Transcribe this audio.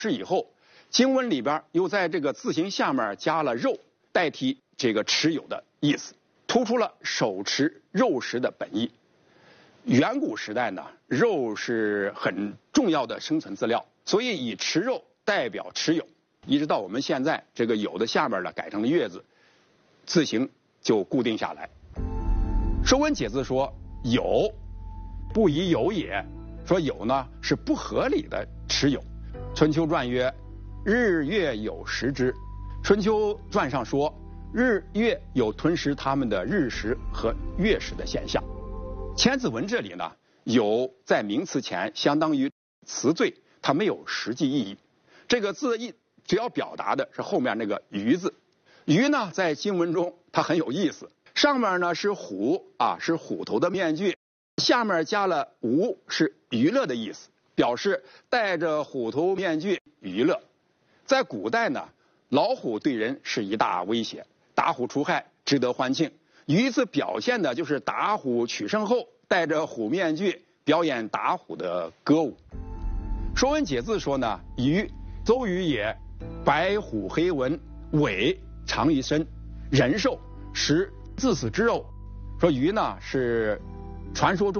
是以后，经文里边又在这个字形下面加了肉，代替这个持有的意思，突出了手持肉食的本意。远古时代呢，肉是很重要的生存资料，所以以持肉代表持有，一直到我们现在这个有的下面呢改成了月字，字形就固定下来。《说文解字》说有，不宜有也，说有呢是不合理的持有。春秋传曰：日月有食之。春秋传上说，日月有吞食他们的日食和月食的现象。千字文这里呢，有在名词前相当于词缀，它没有实际意义。这个字义主要表达的是后面那个鱼字。鱼呢，在经文中它很有意思，上面呢是虎啊，是虎头的面具，下面加了无，是娱乐的意思，表示戴着虎头面具娱乐。在古代呢，老虎对人是一大威胁，打虎除害，值得欢庆。鱼字表现的就是打虎取胜后戴着虎面具表演打虎的歌舞。《说文解字》说呢，鱼，邹鱼也，白虎黑纹，尾长于身，人兽，食自死之肉。说鱼呢是传说中